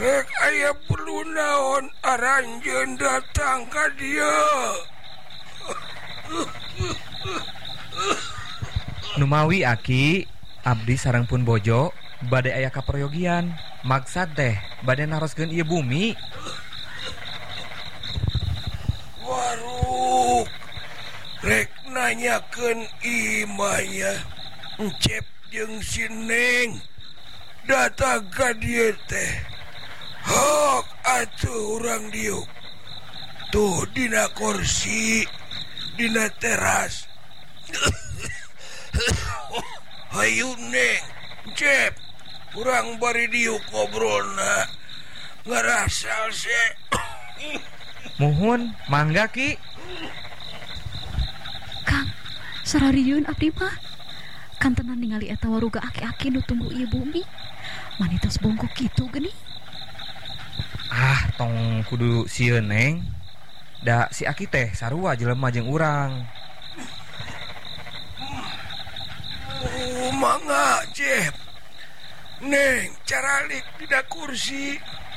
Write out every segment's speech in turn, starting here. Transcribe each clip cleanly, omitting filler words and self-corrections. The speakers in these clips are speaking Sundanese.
Rek aya perlu naon aranjeun datang ka dieu. Numawi Aki, abdi sareng pun bojo bade aya kaperyogian. Maksad teh bade naroskeun ieu bumi. Waruk rek nanyakeun imahnya Encep jeung si Neng datang ka dieu teh. Hok atuh urang diuk. Tuh dina kursi, dina teras. Hayu Neng, Encep, urang bari diuk ngobrolna. Ngarasal se. Muhun, mangga Ki. Kang, sararieun abdi mah. Kan tenan ningali eta waruga aki-aki nu tunggu ieu bumi. Manitos bongkok kitu geuning. Ah, tong kudu sieun Neng. Da si Aki teh sarua jelema jeung urang. Mangga, Cep. Neng, caralik dina kursi.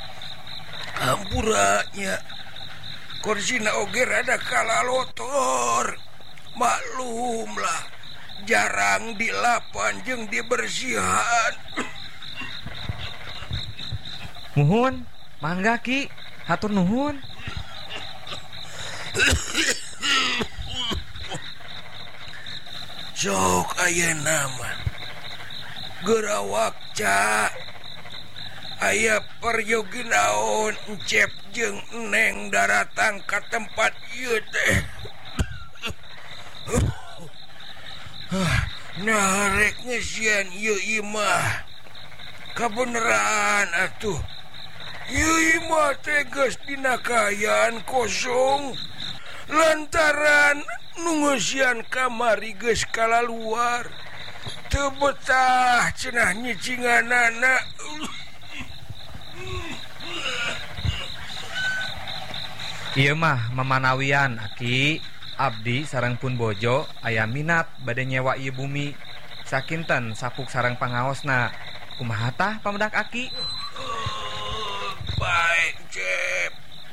Amburanya. Kursina oge rada kalalotor. Maklum lah. Jarang dilapan jeung dibersihan. Muhun, mangga Ki. Hatur nuhun. Sok ayeuna mah gerawak ca aya peryogi naon Encep jeung Neng daratang ka tempat ieu teh. Nah rek ngesian ieu imah kabeneran atuh. Ieu imah teh geus dina kaayaan kosong lantaran nu ngeusian kamari geus kalaluar. Teu betah cenah nyicinganana. Ieu mah mamanawian Aki, abdi sareng pun bojo aya minat bade nyewa ieu bumi. Sakinten sapuk sareng pangaosna. Kumaha tah pamedak Aki? Baik, Cep.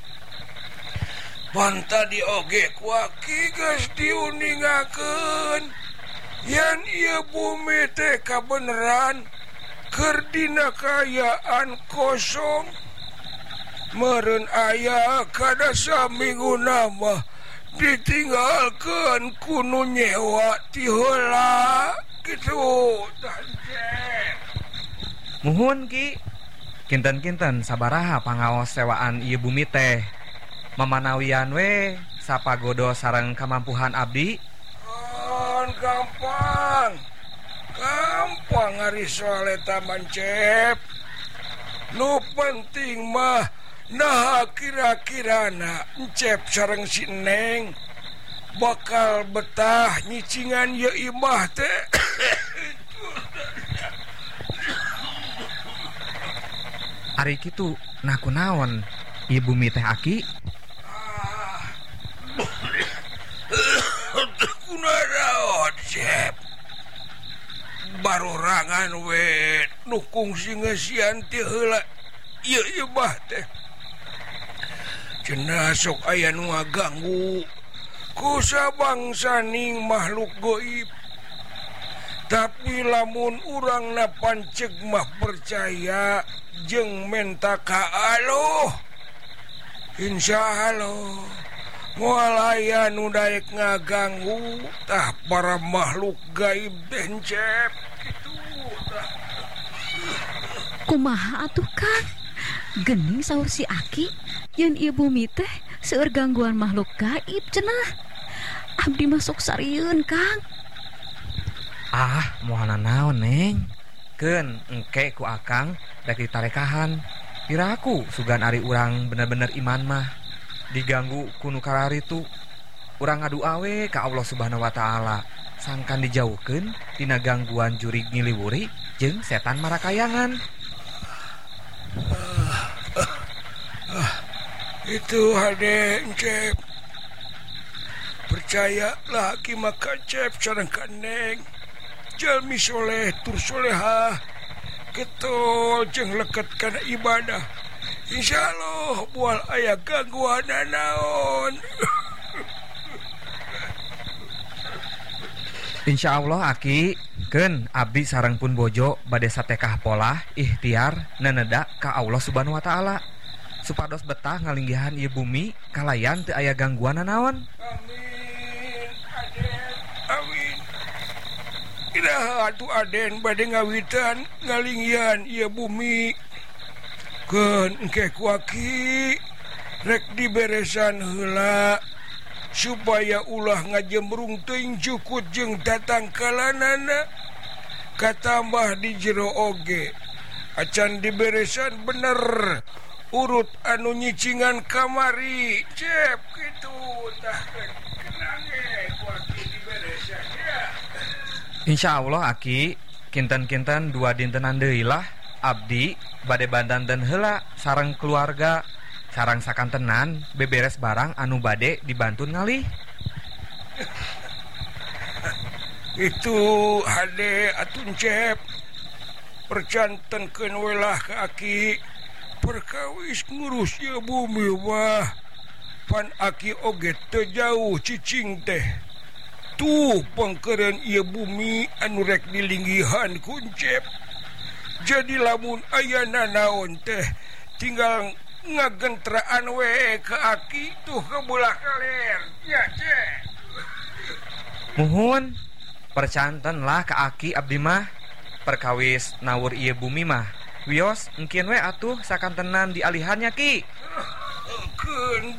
Pantadi oge ku Aki geus diuningakeun yen ieu bumi teh kabeneran keur dina kaayaan kosong. Meureun aya kada samingguna mah ditinggalkeun ku nu nyewa ti heula kitu tah, Cep. Muhun Ki. Kinten-kinten sabaraha pangaos sewaan ieu bumi teh? Mamanawian we sapagodo sareng kamampuhan abdi. Gampang ari soal eta Cep. Nu penting mah nah kira-kirana Encep sareng si Neng bakal betah nyicingan ieu imah teh. Ari kitu nah kunaon ieu bumi teh Aki? Kunaon Cep? Barorangan we nu kungsi ngeusian ti heula ieu imah teh. Cenah sok aya nu ngaganggu ku sabangsaning makhluk goib. Tapi lamun urang na panceg mah percaya jeung menta ka Allah, insyaallah moal aya nu daek ngaganggu tah para makhluk gaib Cep kitu tah. Kumaha atuh Kang? Geuning saur si Aki yen ieu bumi teh seueur gangguan makhluk gaib cenah. Abdi masuk sarieun Kang. Ah, moal naon Neng? Keun engke ku Akang rek ditarekahan. Piraku sugan ari urang bener-bener iman mah diganggu ku nu kararitu. Urang ngadu awe ka Allah Subhanahu wa taala sangkan dijauhkeun tina gangguan jurig ngiliwuri jeung setan marakayangan. Itu hade Cep. Percayalah ki maka Cep sareng ka Neng. Jalmi soleh tur solehah getol jeung leket kana ibadah Insyaallah moal aya gangguan naon. Insya Allah Aki Ken abdi sareng pun bojo bade satekah pola ikhtiar neneda ka Allah subhanahu wa ta'ala supados betah ngalinggihan ieu bumi kalayan teu aya gangguan naon. Amin. Aden. Amin. Iraha atuh Aden bade ngawitan ngalinggihan ieu bumi. Keun engke ku Aki rek diberesan heula supaya ulah ngajemrung teuing jukut jeung tatangkalanana katambah di jero oge acan diberesan bener urut anu nyicingan kamari cep kitu tah kenang ku Aki diberesan ya. Insya Allah Aki kinten-kinten 2 dintenan deui lah abdi bade bandanten heula sareng keluarga sarang sakantenan beberes barang anu bade dibantun ngalih. Itu hade atun cep percantenkeun welah ka Aki perkawis ngurus ieu bumi wah pan Aki oge teu jauh cicing teh tuh pangkeureun ieu bumi anu rek dilinggihan kuncep. Jadi lamun aya nanaon teh tinggal ngagentraan we ke Aki tuh ke bola kaler ya cek. Muhun percanten lah ke Aki abdi mah perkawis nawur ieu bumi mah wios engkeun we atuh sakantenan dialihannya Ki. Keun